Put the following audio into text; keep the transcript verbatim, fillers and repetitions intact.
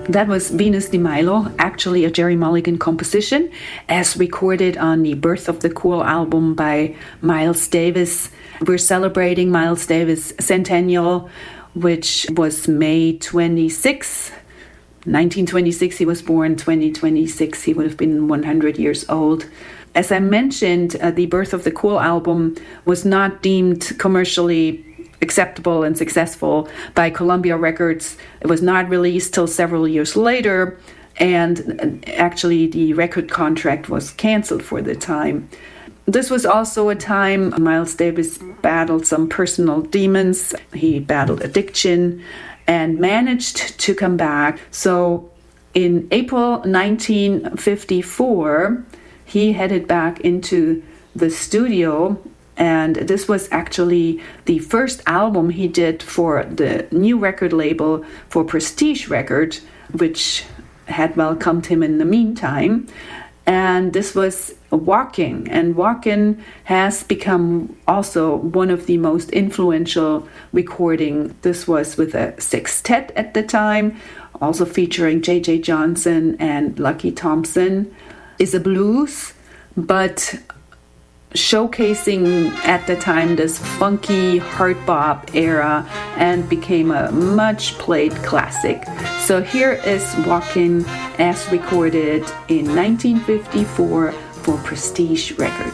That was Venus de Milo, actually a Gerry Mulligan composition, as recorded on the Birth of the Cool album by Miles Davis. We're celebrating Miles Davis' centennial, which was May twenty-sixth, nineteen twenty-six. He was born. twenty twenty-six, he would have been one hundred years old. As I mentioned, uh, the Birth of the Cool album was not deemed commercially acceptable and successful by Columbia Records. It was not released till several years later, and actually the record contract was canceled for the time. This was also a time Miles Davis battled some personal demons. He battled addiction and managed to come back. So in April nineteen fifty-four, he headed back into the studio. And this was actually the first album he did for the new record label, for Prestige Records, which had welcomed him in the meantime. And this was Walking. And Walking has become also one of the most influential recording. This was with a sextet at the time, also featuring J J Johnson and Lucky Thompson. Is a blues, but showcasing at the time this funky hard bop era, and became a much played classic. So here is Walking as recorded in nineteen fifty-four for Prestige Records.